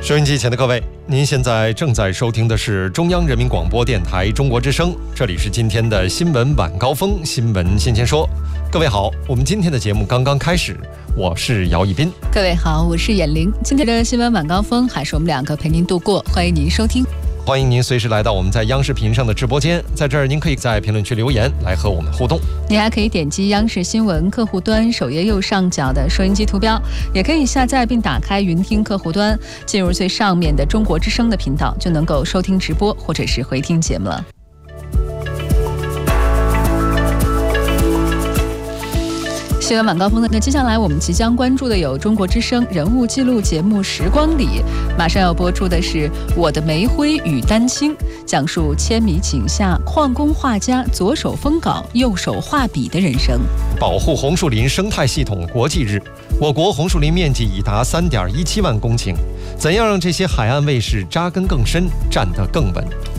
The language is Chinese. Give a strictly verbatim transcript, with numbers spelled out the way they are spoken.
收音机前的各位，您现在正在收听的是中央人民广播电台中国之声，这里是今天的新闻晚高峰，新闻先先说。各位好，我们今天的节目刚刚开始，我是姚一斌。 各位好，我是眼玲。今天的新闻晚高峰还是我们两个陪您度过，欢迎您收听。 欢迎您随时来到我们在央视频上的直播间，在这儿您可以在评论区留言来和我们互动。 你还可以点击央视新闻客户端首页右上角的收音机图标，也可以下载并打开云听客户端，进入最上面的中国之声的频道，就能够收听直播或者是回听节目了。新闻晚高峰的，那接下来我们即将关注的有中国之声人物记录节目《时光里》，马上要播出的是《我的煤灰与丹青》，讲述千米井下矿工画家左手封稿、右手画笔的人生。 保护红树林生态系统国际日，我国红树林面积已达 三点一七万公顷，怎样让这些海岸卫士扎根更深、站得更稳？